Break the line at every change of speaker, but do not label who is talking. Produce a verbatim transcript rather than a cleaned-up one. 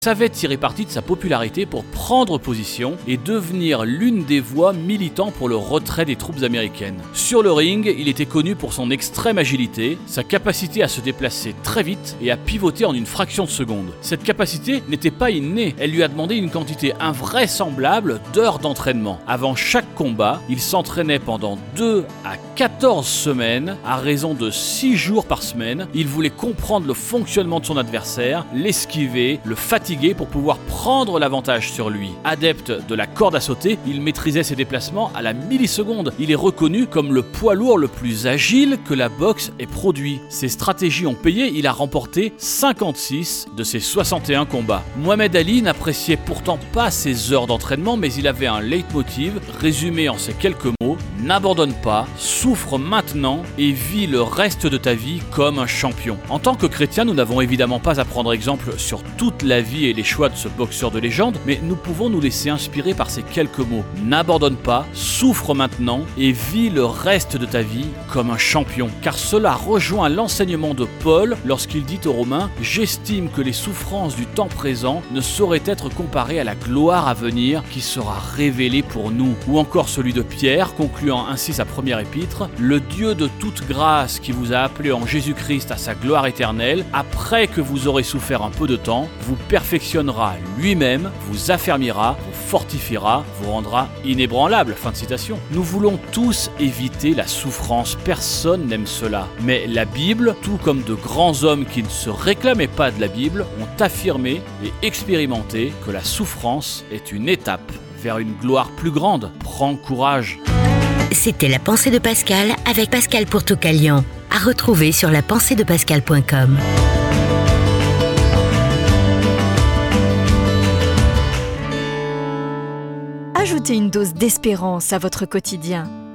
savait tirer parti de sa popularité pour prendre position et devenir l'une des voix militant pour le retrait des troupes américaines. Sur le ring, il était connu pour son extrême agilité, sa capacité à se déplacer très vite et à pivoter en une fraction de seconde. Cette capacité n'était pas innée, elle lui a demandé une quantité invraisemblable d'heures d'entraînement. Avant chaque combat, il s'entraînait pendant deux à quatorze semaines, à raison de six jours par semaine. Il voulait comprendre le fonctionnement de son adversaire, l'esquiver, le fatiguer pour pouvoir prendre l'avantage sur lui. Adepte de la corde à sauter, il maîtrisait ses déplacements à la milliseconde. Il est reconnu comme le poids lourd le plus agile que la boxe ait produit. Ses stratégies ont payé, il a remporté cinquante-six de ses soixante et un combats. Mohamed Ali n'appréciait pourtant pas ses heures d'entraînement, mais il avait un leitmotiv résumé en ces quelques mots: n'abandonne pas, souffre maintenant et vis le reste de ta vie comme un champion. En tant que chrétien, nous n'avons évidemment pas à prendre exemple sur toute la vie et les choix de ce boxeur de légende, mais nous pouvons nous laisser inspirer par ces quelques mots: n'abandonne pas, souffre maintenant et vis le reste de ta vie comme un champion. Car cela rejoint l'enseignement de Paul lorsqu'il dit aux Romains: j'estime que les souffrances du temps présent ne sauraient être comparées à la gloire à venir qui sera révélée pour nous. Ou encore celui de Pierre, concluant ainsi sa première épître: le Dieu de toute grâce qui vous a appelé en Jésus-Christ à sa gloire éternelle, après que vous aurez souffert un peu de temps, vous perfectionnera lui-même, vous affermira, vous fortifiera, vous rendra inébranlable. Fin de citation. Nous voulons tous éviter la souffrance, personne n'aime cela. Mais la Bible, tout comme de grands hommes qui ne se réclamaient pas de la Bible, ont affirmé et expérimenté que la souffrance est une étape vers une gloire plus grande. Prends courage.
C'était La Pensée de Pascal avec Pascal Pourtoucalian, à retrouver sur la pensée de pascal point com.
Ajoutez une dose d'espérance à votre quotidien.